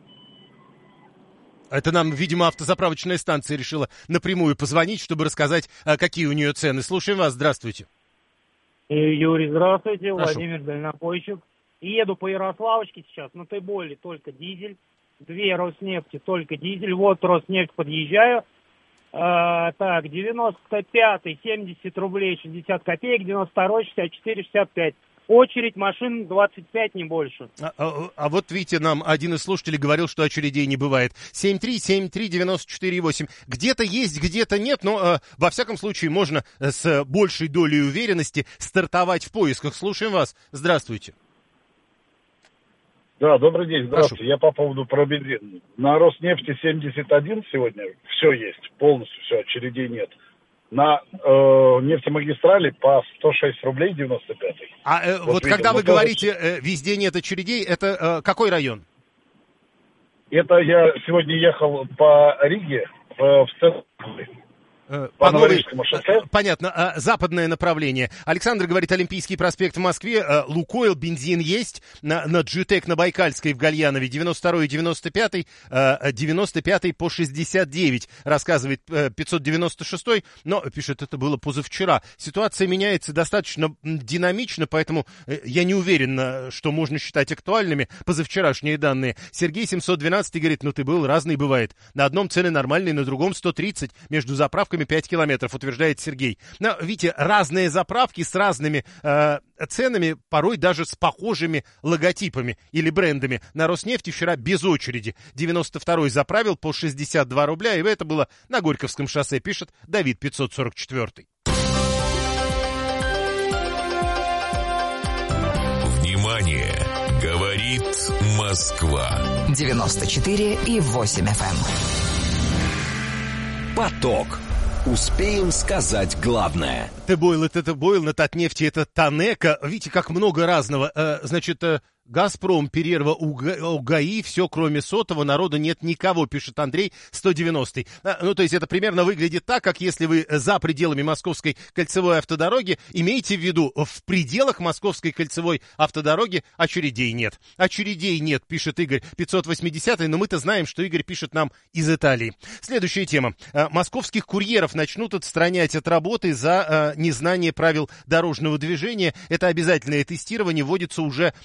G: Это нам, видимо, автозаправочная станция решила напрямую позвонить, чтобы рассказать, какие у нее цены. Слушаем вас, здравствуйте.
K: Юрий, здравствуйте.
G: Прошу.
K: Владимир, дальнобойщик. Еду по Ярославочке сейчас, на Т-Бойле только дизель, 2 Роснефти только дизель. Вот Роснефть подъезжаю. Так, 95-й 70 рублей 60 копеек, 92-й 64, 65. Очередь машин 25, не больше.
G: А вот видите, нам один из слушателей говорил, что очередей не бывает. 7373948. Где-то есть, где-то нет, но во всяком случае можно с большей долей уверенности стартовать в поисках. Слушаем вас. Здравствуйте.
L: Да, добрый день, здравствуйте. Я по поводу про бензин. На Роснефти 71 сегодня все есть, полностью все, очередей нет. На нефтемагистрали по 106 рублей 95.
G: Вот когда вы говорите, везде нет очередей, это какой район?
L: Это я сегодня ехал по Риге в центр.
G: По Новорижскому шоссе. Понятно, западное направление. Александр говорит, Олимпийский проспект в Москве, Лукойл, бензин есть, на GTEC на Байкальской в Гальянове 92-й, 95-й, 95-й по 69, рассказывает 596-й, но, пишет, это было позавчера. Ситуация меняется достаточно динамично, поэтому я не уверен, что можно считать актуальными позавчерашние данные. Сергей 712 говорит, ну ты был, разный бывает. На одном цены нормальные, на другом 130, между заправками 5 километров, утверждает Сергей. Но, видите, разные заправки с разными ценами, порой даже с похожими логотипами или брендами. На Роснефти вчера без очереди 92-й заправил по 62 рубля, и это было на Горьковском шоссе, пишет Давид 544.
C: Внимание! Говорит Москва.
F: 94,8 FM.
E: Поток. Успеем сказать главное.
G: Т-Бойл, это Т-Бойл, на Татнефти это Танека. Видите, как много разного. Значит, Газпром, перерва у ГАИ, все кроме сотого, народу нет никого, пишет Андрей 190-й. Ну, то есть это примерно выглядит так, как если вы за пределами Московской кольцевой автодороги, имейте в виду, в пределах Московской кольцевой автодороги очередей нет. Очередей нет, пишет Игорь 580-й, но мы-то знаем, что Игорь пишет нам из Италии. Следующая тема. Московских курьеров начнут отстранять от работы за незнание правил дорожного движения. Это обязательное тестирование вводится уже с завтра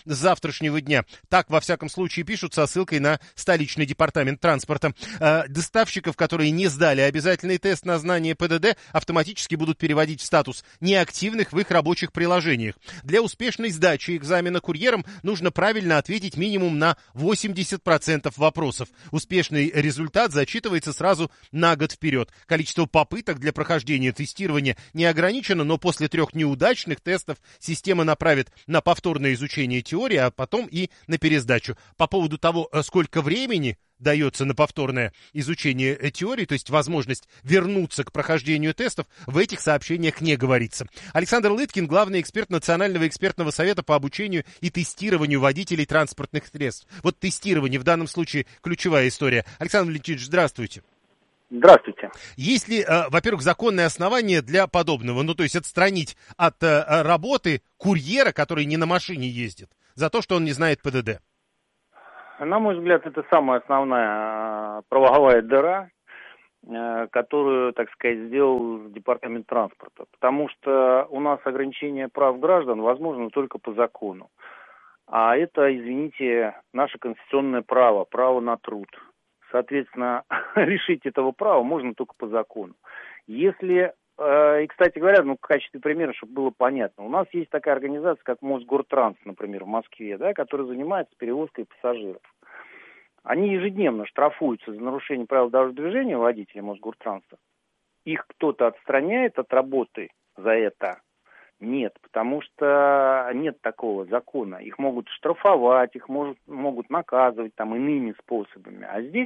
G: завтрашнего дня. Так, во всяком случае, пишут со ссылкой на столичный департамент транспорта. Доставщиков, которые не сдали обязательный тест на знание ПДД, автоматически будут переводить в статус неактивных в их рабочих приложениях. Для успешной сдачи экзамена курьерам нужно правильно ответить минимум на 80% вопросов. Успешный результат зачитывается сразу на год вперед. Количество попыток для прохождения тестирования не ограничено, но после 3 неудачных тестов система направит на повторное изучение теории, а потом и на пересдачу. По поводу того, сколько времени дается на повторное изучение теории, то есть возможность вернуться к прохождению тестов, в этих сообщениях не говорится. Александр Лыткин, главный эксперт Национального экспертного совета по обучению и тестированию водителей транспортных средств. Вот тестирование в данном случае ключевая история. Александр Валентинович, здравствуйте.
M: Здравствуйте.
G: Есть ли, во-первых, законные основания для подобного? Ну, то есть отстранить от работы курьера, который не на машине ездит, за то, что он не знает ПДД?
M: На мой взгляд, это самая основная правовая дыра, которую, так сказать, сделал Департамент транспорта. Потому что у нас ограничение прав граждан возможно только по закону. А это, извините, наше конституционное право, право на труд. Соответственно, решить этого права можно только по закону. Если, и, кстати говоря, в качестве примера, чтобы было понятно, у нас есть такая организация, как Мосгортранс, например, в Москве, да, которая занимается перевозкой пассажиров. Они ежедневно штрафуются за нарушение правил дорожного движения водителей Мосгортранса. Их кто-то отстраняет от работы за это? Нет, потому что нет такого закона. Их могут штрафовать, их могут наказывать там иными способами. А здесь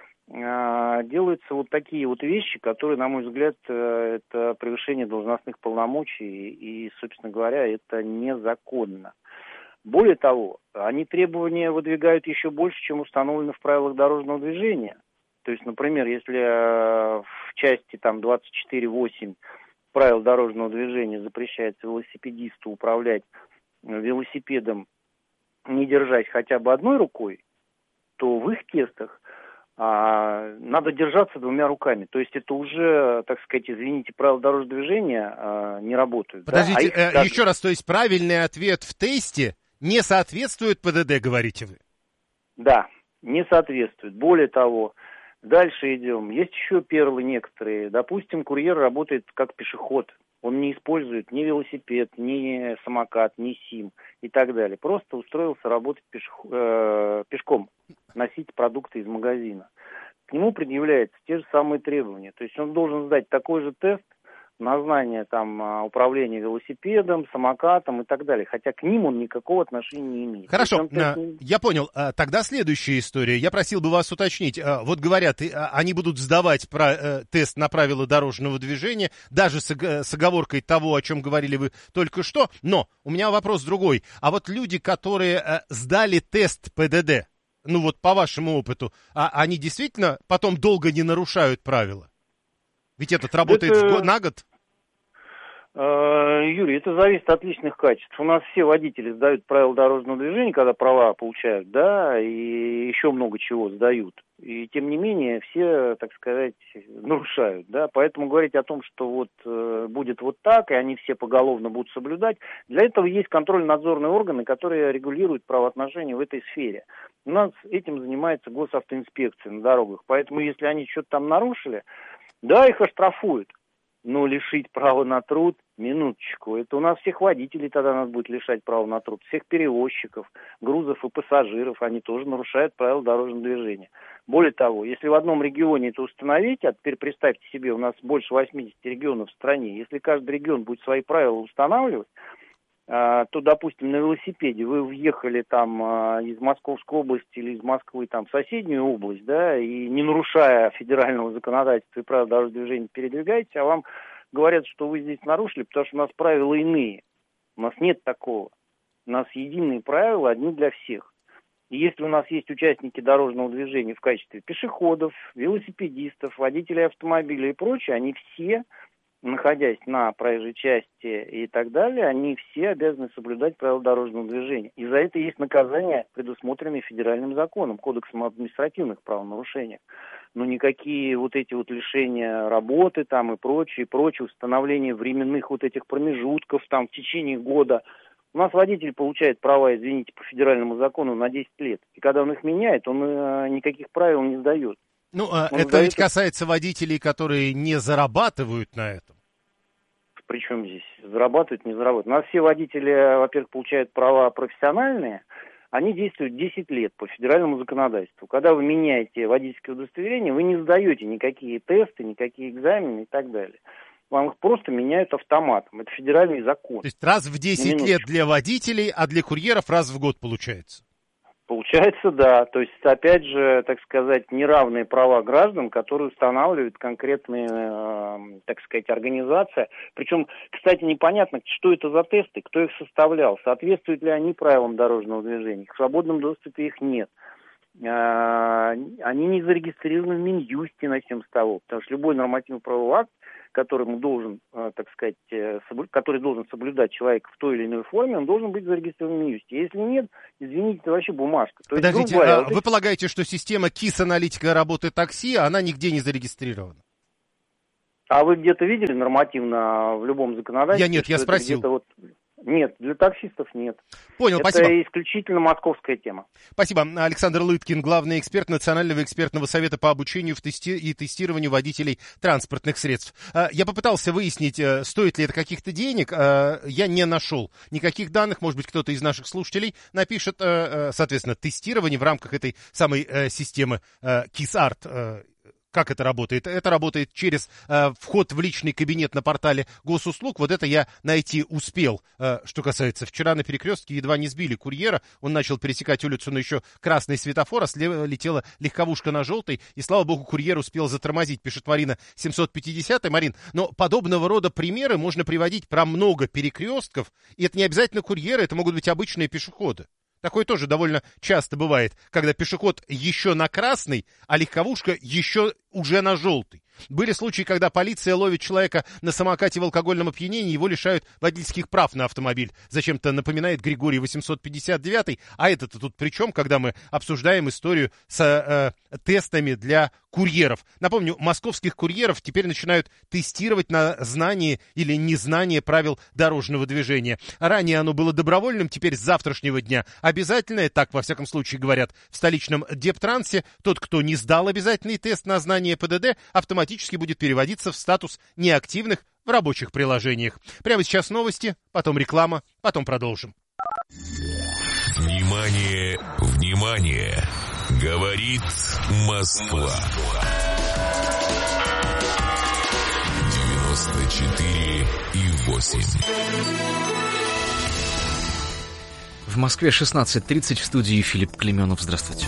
M: делаются вот такие вот вещи, которые, на мой взгляд, это превышение должностных полномочий и, собственно говоря, это незаконно. Более того, они требования выдвигают еще больше, чем установлено в правилах дорожного движения. То есть, например, если в части там 24.8 правил дорожного движения запрещается велосипедисту управлять велосипедом, не держась хотя бы одной рукой, то в их тестах надо держаться 2 руками. То есть это уже, так сказать, извините, правила дорожного движения не работают.
G: Подождите, да? Еще раз, то есть правильный ответ в тесте не соответствует ПДД, говорите вы?
M: Да, не соответствует. Более того, дальше идем. Есть еще перлы некоторые. Допустим, курьер работает как пешеход. Он не использует ни велосипед, ни самокат, ни СИМ и так далее. Просто устроился работать пешком, носить продукты из магазина. К нему предъявляются те же самые требования. То есть он должен сдать такой же тест на знание там управления велосипедом, самокатом и так далее. Хотя к ним он никакого отношения не имеет.
G: Хорошо, я понял. Тогда следующая история. Я просил бы вас уточнить. Вот говорят, они будут сдавать тест на правила дорожного движения, даже с оговоркой того, о чем говорили вы только что. Но у меня вопрос другой. А вот люди, которые сдали тест ПДД, ну вот по вашему опыту, они действительно потом долго не нарушают правила? Ведь этот работает на год?
M: Юрий, это зависит от личных качеств. У нас все водители сдают правила дорожного движения, когда права получают, да, и еще много чего сдают. И тем не менее все, так сказать, нарушают, да. Поэтому говорить о том, что вот будет вот так, и они все поголовно будут соблюдать, для этого есть контрольно-надзорные органы, которые регулируют правоотношения в этой сфере. У нас этим занимается госавтоинспекция на дорогах. Поэтому если они что-то там нарушили, да, их оштрафуют. Но лишить права на труд, минуточку, это у нас всех водителей тогда надо будет лишать права на труд, всех перевозчиков, грузов и пассажиров, они тоже нарушают правила дорожного движения. Более того, если в одном регионе это установить, а теперь представьте себе, у нас больше 80 регионов в стране, если каждый регион будет свои правила устанавливать, то, допустим, на велосипеде вы въехали там из Московской области или из Москвы там в соседнюю область, да, и не нарушая федерального законодательства и правил дорожного движения передвигаетесь, а вам говорят, что вы здесь нарушили, потому что у нас правила иные. У нас нет такого. У нас единые правила, одни для всех. И если у нас есть участники дорожного движения в качестве пешеходов, велосипедистов, водителей автомобилей и прочее, они все, находясь на проезжей части и так далее, они все обязаны соблюдать правила дорожного движения. И за это есть наказания, предусмотренные федеральным законом, Кодексом об административных правонарушениях. Но никакие вот эти вот лишения работы там и прочее, установление временных вот этих промежутков там в течение года У нас водитель получает права, извините, по федеральному закону на 10 лет. И когда он их меняет, он никаких правил не сдает.
G: Ну, это ведь касается водителей, которые не зарабатывают на этом.
M: Причем здесь зарабатывают, не зарабатывают. У нас все водители, во-первых, получают права профессиональные, они действуют 10 лет по федеральному законодательству. Когда вы меняете водительское удостоверение, вы не сдаете никакие тесты, никакие экзамены и так далее. Вам их просто меняют автоматом. Это федеральный закон.
G: То есть раз в 10 лет для водителей, а для курьеров раз в год получается?
M: Получается, да. То есть, опять же, так сказать, неравные права граждан, которые устанавливают конкретные, так сказать, организации. Причем, кстати, непонятно, что это за тесты, кто их составлял, соответствуют ли они правилам дорожного движения. В свободном доступе их нет. Они не зарегистрированы в Минюсте, начнем с того, потому что любой нормативно-правовой акт, который должен, так сказать, который должен соблюдать человек в той или иной форме, он должен быть зарегистрирован в Минюсте. Если нет, извините, это вообще бумажка. То
G: Подождите,
M: есть, говоря,
G: вы полагаете, что система КИС-аналитика работы такси, она нигде не зарегистрирована?
M: А вы где-то видели нормативно в любом законодательстве?
G: Я спросил.
M: Нет, для таксистов нет.
G: Понял,
M: это
G: спасибо.
M: Это исключительно московская тема.
G: Спасибо. Александр Лыткин, главный эксперт Национального экспертного совета по обучению и тестированию водителей транспортных средств. Я попытался выяснить, стоит ли это каких-то денег. Я не нашел никаких данных. Может быть, кто-то из наших слушателей напишет, соответственно, тестирование в рамках этой самой системы КИС-АРТ. Как это работает? Это работает через вход в личный кабинет на портале госуслуг. Вот это я найти успел. Что касается, вчера на перекрестке едва не сбили курьера. Он начал пересекать улицу, но еще красный светофор, а слева летела легковушка на желтой. И, слава богу, курьер успел затормозить, пишет Марина 750. Марин, но подобного рода примеры можно приводить про много перекрестков. И это не обязательно курьеры, это могут быть обычные пешеходы. Такое тоже довольно часто бывает, когда пешеход еще на красный, а легковушка еще уже на желтый. Были случаи, когда полиция ловит человека на самокате в алкогольном опьянении, его лишают водительских прав на автомобиль. Зачем-то напоминает Григорий 859, а это-то тут при чем, когда мы обсуждаем историю с тестами для курьеров. Напомню, московских курьеров теперь начинают тестировать на знание или незнание правил дорожного движения. Ранее оно было добровольным, теперь с завтрашнего дня обязательное, так во всяком случае говорят в столичном Дептрансе. Тот, кто не сдал обязательный тест на знание ПДД, автоматически будет переводиться в статус неактивных в рабочих приложениях. Прямо сейчас новости, потом реклама, потом продолжим.
C: Внимание, внимание! Говорит Москва. 94,8.
D: В Москве 16:30, в студии Филипп Клеменов. Здравствуйте.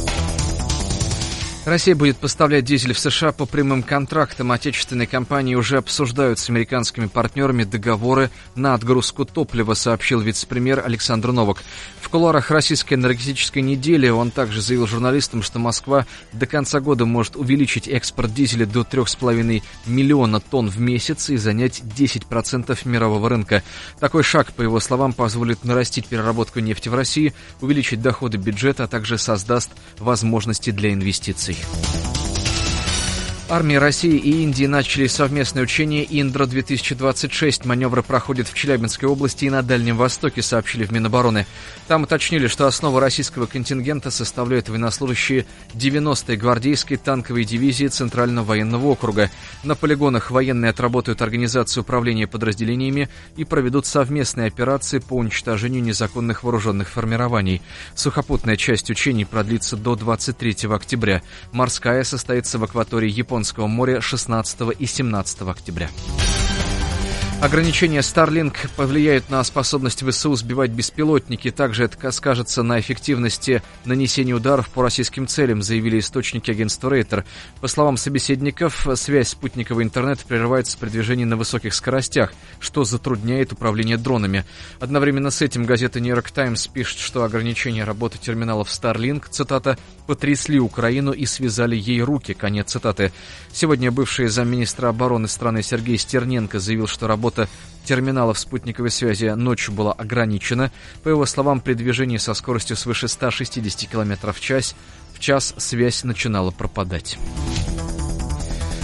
D: Россия будет поставлять дизель в США по прямым контрактам. Отечественные компании уже обсуждают с американскими партнерами договоры на отгрузку топлива, сообщил вице-премьер Александр Новак. В кулуарах российской энергетической недели он также заявил журналистам, что Москва до конца года может увеличить экспорт дизеля до 3,5 миллиона тонн в месяц и занять 10% мирового рынка. Такой шаг, по его словам, позволит нарастить переработку нефти в России, увеличить доходы бюджета, а также создаст возможности для инвестиций. Армии России и Индии начали совместное учение «Индра-2026». Маневры проходят в Челябинской области и на Дальнем Востоке, сообщили в Минобороны. Там уточнили, что основу российского контингента составляют военнослужащие 90-й гвардейской танковой дивизии Центрального военного округа. На полигонах военные отработают организацию управления подразделениями и проведут совместные операции по уничтожению незаконных вооруженных формирований. Сухопутная часть учений продлится до 23 октября. Морская состоится в акватории Японского моря 16 и 17 октября. Ограничения Starlink повлияют на способность ВСУ сбивать беспилотники. Также это скажется на эффективности нанесения ударов по российским целям, заявили источники агентства Рейтер. По словам собеседников, связь спутникового интернета прерывается при движении на высоких скоростях, что затрудняет управление дронами. Одновременно с этим газета New York Times пишет, что ограничения работы терминалов Starlink, цитата, «потрясли Украину и связали ей руки», конец цитаты. Сегодня бывший замминистра обороны страны Сергей Стерненко заявил, что работа терминалов спутниковой связи ночью была ограничена. По его словам, при движении со скоростью свыше 160 км в час связь начинала пропадать.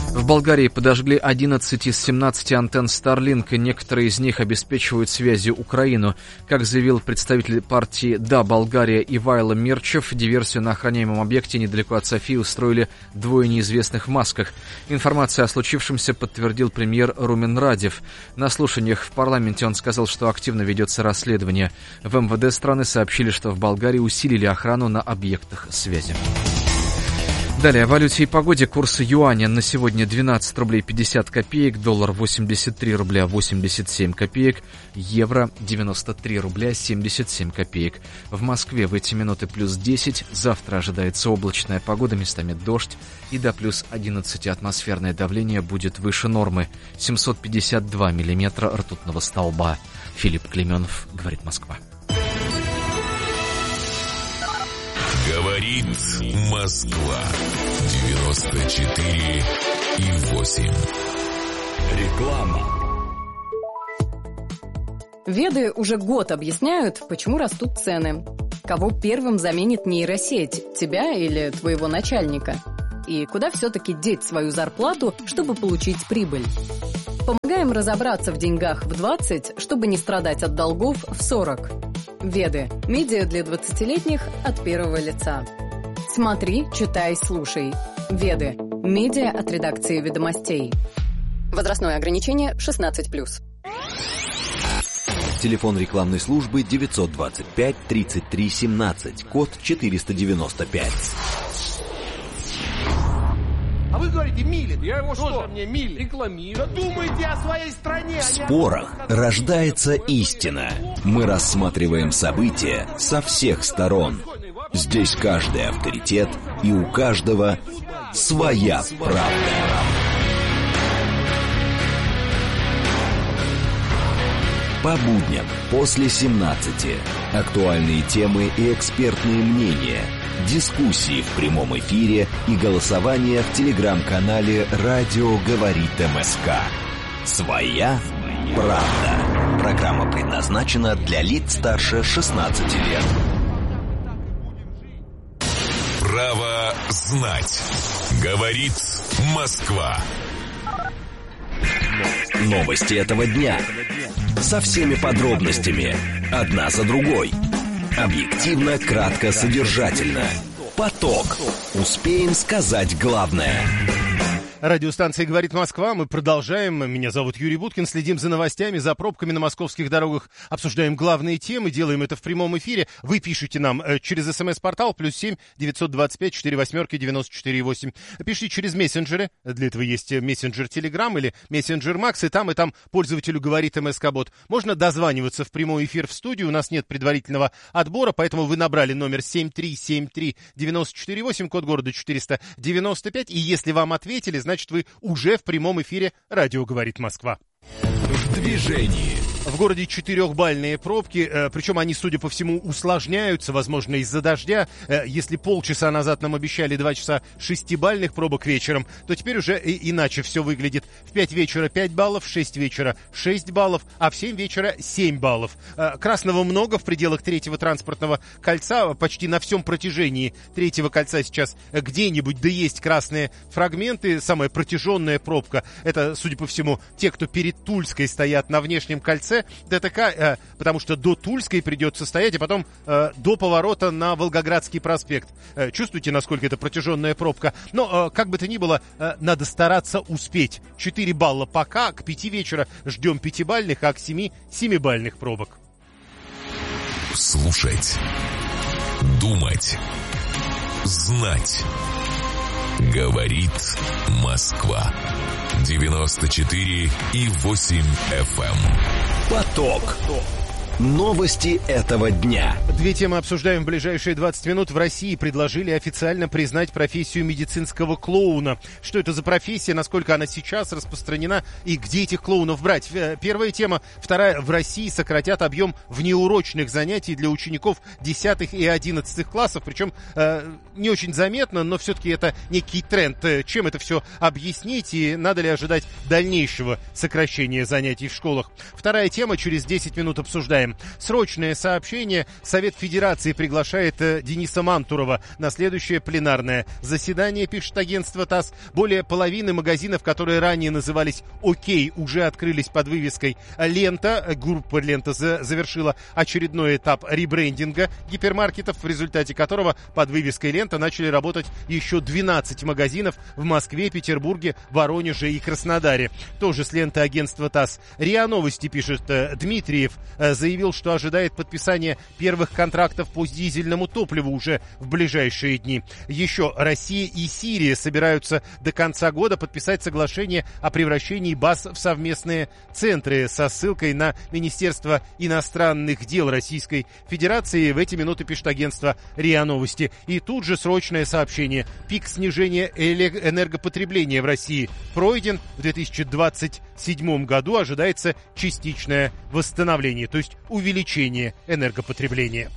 D: В Болгарии подожгли 11 из 17 антенн Starlink, и некоторые из них обеспечивают связью Украину. Как заявил представитель партии «Да, Болгария» Ивайло Мирчев, диверсию на охраняемом объекте недалеко от Софии устроили двое неизвестных в масках. Информацию о случившемся подтвердил премьер Румен Радев. На слушаниях в парламенте он сказал, что активно ведется расследование. В МВД страны сообщили, что в Болгарии усилили охрану на объектах связи. Далее о валюте и погоде. Курс юаня на сегодня 12 рублей 50 копеек, доллар 83 рубля 87 копеек, евро 93 рубля 77 копеек. В Москве в эти минуты плюс 10, завтра ожидается облачная погода, местами дождь, и до плюс 11 атмосферное давление будет выше нормы, 752 миллиметра ртутного столба. Филипп Клеменов, говорит Москва.
C: Говорит Москва. 94,8.
N: Реклама. Веды уже год объясняют, почему растут цены. Кого первым заменит нейросеть, тебя или твоего начальника? И куда все-таки деть свою зарплату, чтобы получить прибыль? Помогаем разобраться в деньгах в 20, чтобы не страдать от долгов в 40. Веды. Медиа для 20-летних от первого лица. Смотри, читай, слушай. Веды. Медиа от редакции «Ведомостей». Возрастное ограничение 16+.
E: Телефон рекламной службы 925 33 17, код 495.
O: А вы говорите, Милин. Я его что? Мне Милин. Рекламирую. Да думайте о своей стране.
E: В спорах рождается истина. Мы рассматриваем события со всех сторон. Здесь каждый авторитет, и у каждого своя правда. По будням после 17. Актуальные темы и экспертные мнения. Дискуссии в прямом эфире и голосование в телеграм-канале «Радио говорит МСК». Своя правда. Программа предназначена для лиц старше 16 лет.
C: Право знать. Говорит Москва.
E: Новости этого дня. Со всеми подробностями. Одна за другой. Объективно, кратко, содержательно. Поток. Успеем сказать главное.
G: Радиостанция «Говорит Москва». Мы продолжаем. Меня зовут Юрий Буткин. Следим за новостями, за пробками на московских дорогах. Обсуждаем главные темы. Делаем это в прямом эфире. Вы пишите нам через СМС-портал +7 925 48 94 8. Пишите через мессенджеры. Для этого есть мессенджер Telegram или мессенджер Макс. И там пользователю говорит МСК-бот. Можно дозваниваться в прямой эфир в студию. У нас нет предварительного отбора, поэтому вы набрали номер 7373 94 8, код города 495. И если вам ответили, значит, вы уже в прямом эфире «Радио говорит Москва».
C: В движении.
G: В городе 4-бальные пробки, причем они, судя по всему, усложняются, возможно, из-за дождя. Если полчаса назад нам обещали 2 часа 6-бальных пробок вечером, то теперь уже иначе все выглядит. В 5 вечера 5 баллов, в 6 вечера 6 баллов, а в 7 вечера 7 баллов. Красного много в пределах 3-го транспортного кольца, почти на всем протяжении 3-го кольца сейчас где-нибудь да есть красные фрагменты. Самая протяженная пробка, это, судя по всему, те, кто перед Тульской стоят на внешнем кольце ДТК, потому что до Тульской придется стоять, а потом до поворота на Волгоградский проспект. Чувствуете, насколько это протяженная пробка? Но, как бы то ни было, надо стараться успеть. 4 балла пока, к 5 вечера ждем 5-бальных, а к 7 7-бальных пробок.
C: Слушать, думать, знать. Говорит Москва. 94,8 FM.
E: Поток. Новости этого дня.
G: 2 темы обсуждаем в ближайшие 20 минут. В России предложили официально признать профессию медицинского клоуна. Что это за профессия, насколько она сейчас распространена и где этих клоунов брать? Первая тема. Вторая. В России сократят объем внеурочных занятий для учеников 10 и 11 классов. Причем не очень заметно, но все-таки это некий тренд. Чем это все объяснить и надо ли ожидать дальнейшего сокращения занятий в школах? Вторая тема. Через 10 минут обсуждаем. ожидаем. Срочное сообщение. Совет Федерации приглашает Дениса Мантурова на следующее пленарное заседание, пишет агентство ТАСС. Более половины магазинов, которые ранее назывались «Окей», уже открылись под вывеской «Лента». Группа «Лента» завершила очередной этап ребрендинга гипермаркетов, в результате которого под вывеской «Лента» начали работать еще 12 магазинов в Москве, Петербурге, Воронеже и Краснодаре. Тоже с ленты агентства ТАСС. РИА Новости пишет, Дмитриев заявил, что ожидает подписания первых контрактов по дизельному топливу уже в ближайшие дни. Еще Россия и Сирия собираются до конца года подписать соглашение о превращении баз в совместные центры, со ссылкой на Министерство иностранных дел Российской Федерации. В эти минуты пишет агентство РИА Новости. И тут же срочное сообщение. Пик снижения энергопотребления в России пройден. В 2027 году ожидается частичное восстановление, то есть увеличение энергопотребления.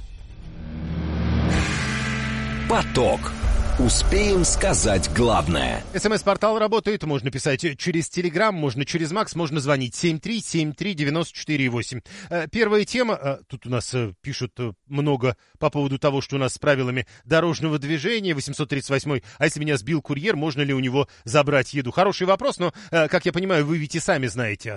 E: Поток. Успеем сказать главное.
G: СМС-портал работает. Можно писать через Телеграм, можно через Макс, можно звонить 7373948. Первая тема. Тут у нас пишут много по поводу того, что у нас с правилами дорожного движения. 838. А если меня сбил курьер, можно ли у него забрать еду? Хороший вопрос, но, как я понимаю, вы ведь и сами знаете